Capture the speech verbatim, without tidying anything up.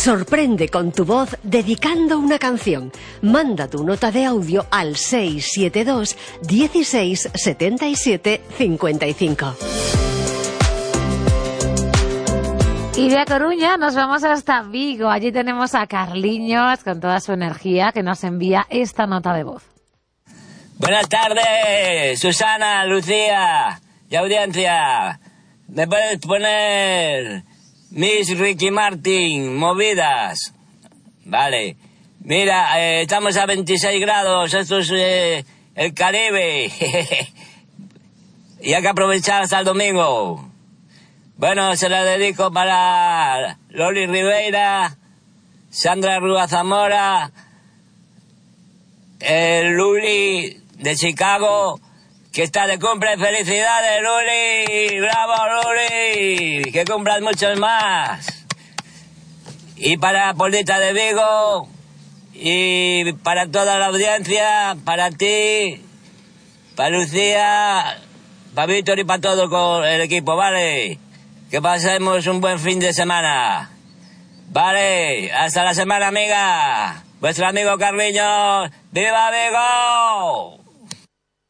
Sorprende con tu voz dedicando una canción. Manda tu nota de audio al seis siete dos, dieciséis, setenta y siete, cincuenta y cinco. Y de A Coruña nos vamos hasta Vigo. Allí tenemos a Carliños con toda su energía que nos envía esta nota de voz. Buenas tardes, Susana, Lucía y audiencia. ¿Me puedes poner Miss Ricky Martin, Movidas? Vale. Mira, eh, estamos a veintiséis grados, esto es eh, el Caribe. Y hay que aprovechar hasta el domingo. Bueno, se la dedico para Loli Ribeira, Sandra Rúa Zamora, el Luli de Chicago, que está de cumple. ¡Felicidades, Luli! ¡Bravo, Luli! ¡Que cumplas muchos más! Y para Polita de Vigo, y para toda la audiencia, para ti, para Lucía, para Víctor y para todo con el equipo, ¿vale? Que pasemos un buen fin de semana. Vale, hasta la semana, amiga. Vuestro amigo Carliños. ¡Viva Vigo!